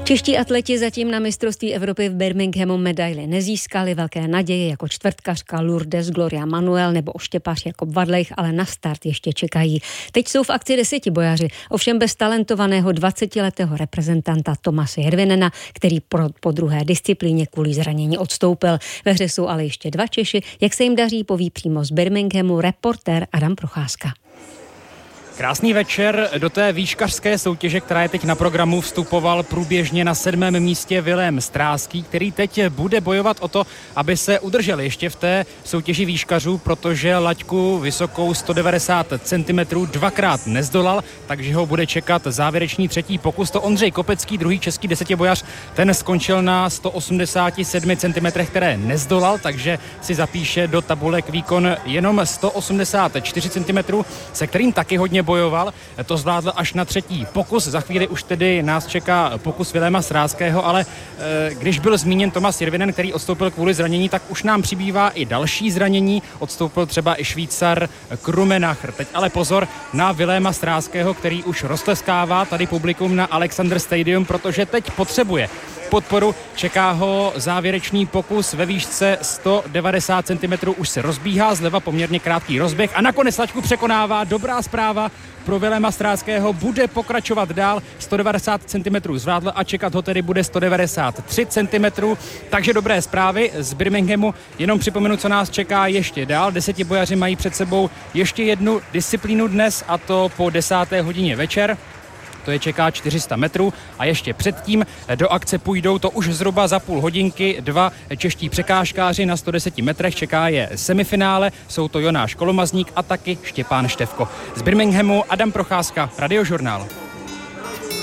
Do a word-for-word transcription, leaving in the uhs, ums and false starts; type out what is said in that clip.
Čeští atleti zatím na mistrovství Evropy v Birminghamu medaily nezískali. Velké naděje jako čtvrtkařka Lourdes Gloria Manuel nebo oštěpař Jakub Vadlejch, ale na start ještě čekají. Teď jsou v akci desetibojaři, ovšem bez talentovaného dvacetiletého reprezentanta Tomase Järvenena, který po, po druhé disciplíně kvůli zranění odstoupil. Ve hře jsou ale ještě dva Češi. Jak se jim daří, poví přímo z Birminghamu reportér Adam Procházka. Krásný večer. Do té výškařské soutěže, která je teď na programu, vstupoval průběžně na sedmém místě Vilém Stráský, který teď bude bojovat o to, aby se udržel ještě v té soutěži výškařů, protože laťku vysokou sto devadesát centimetrů dvakrát nezdolal, takže ho bude čekat závěrečný třetí pokus. To Ondřej Kopecký, druhý český desetibojař, ten skončil na sto osmdesát sedm centimetrů, které nezdolal, takže si zapíše do tabulek výkon jenom sto osmdesát čtyři centimetrů, se kterým taky hodně bojoval. To zvládl až na třetí pokus. Za chvíli už tedy nás čeká pokus Viléma Stráského, ale e, když byl zmíněn Tomas Järvenen, který odstoupil kvůli zranění, tak už nám přibývá i další zranění. Odstoupil třeba i Švýcar Krummenachr. Teď ale pozor na Viléma Stráského, který už roztleskává tady publikum na Alexander Stadium, protože teď potřebuje podporu. Čeká ho závěrečný pokus ve výšce sto devadesát centimetrů. Už se rozbíhá, zleva poměrně krátký rozběh a nakonec laťku překonává. Dobrá zpráva pro Viléma Stráského, bude pokračovat dál. sto devadesát centimetrů zvládl a čekat ho tedy bude sto devadesát tři centimetrů. Takže dobré zprávy z Birminghamu. Jenom připomenu, co nás čeká ještě dál. Desetibojaři mají před sebou ještě jednu disciplínu dnes, a to po desáté hodině večer. To je čeká čtyři sta metrů a ještě předtím do akce půjdou to už zhruba za půl hodinky dva čeští překážkáři na sto deseti metrech. Čeká je semifinále, jsou to Jonáš Kolomazník a taky Štěpán Števko. Z Birminghamu Adam Procházka, Radiožurnál.